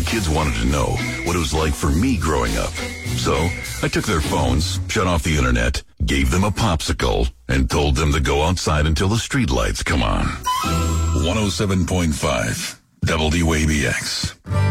kids wanted to know what it was like for me growing up. So I took their phones, shut off the internet, gave them a popsicle, and told them to go outside until the streetlights come on. 107.5 WABX.